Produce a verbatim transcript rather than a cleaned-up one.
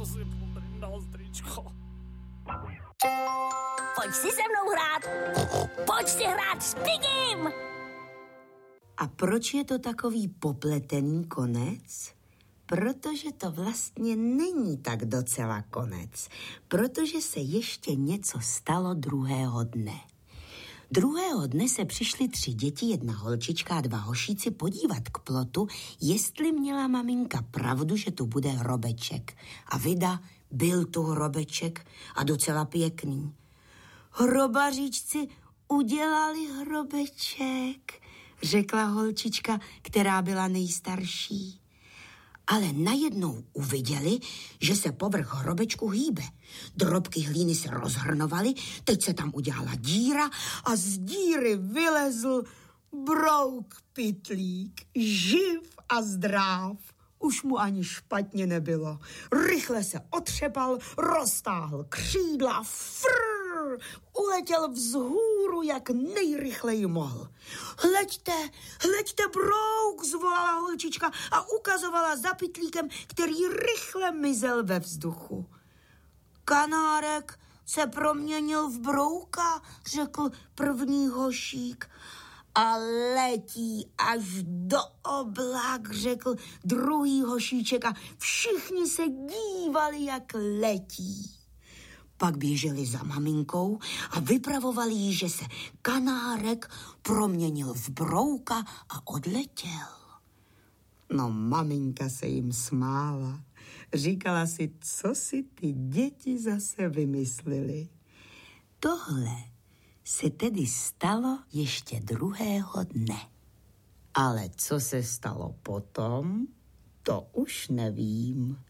si pudrím nozdričko. Pojď si se mnou hrát. Pojď si hrát s Pigim. A proč je to takový popletený konec? Protože to vlastně není tak docela konec. Protože se ještě něco stalo druhého dne. Druhého dne se přišly tři děti, jedna holčička a dva hošíci podívat k plotu, jestli měla maminka pravdu, že tu bude hrobeček. A vida, byl tu hrobeček a docela pěkný. Hrobaříčci udělali hrobeček, řekla holčička, která byla nejstarší. Ale najednou uviděli, že se povrch hrobečku hýbe. Drobky hlíny se rozhrnovaly, teď se tam udělala díra a z díry vylezl Brouk Pytlík, živ a zdrav. Už mu ani špatně nebylo. Rychle se otřepal, roztáhl křídla, frrr, uletěl vzhůru, jak nejrychleji mohl. Hleďte, hleďte, Brouk, zvolala holčička a ukazovala za Pytlíkem, který rychle mizel ve vzduchu. Kanárek se proměnil v Brouka, řekl první hošík. A letí až do oblak, řekl druhý hošíček a všichni se dívali, jak letí. Pak běželi za maminkou a vypravovali jí, že se Kanárek proměnil v Brouka a odletěl. No, maminka se jim smála. Říkala si, co si ty děti zase vymysleli. Tohle se tedy stalo ještě druhého dne. Ale co se stalo potom, to už nevím.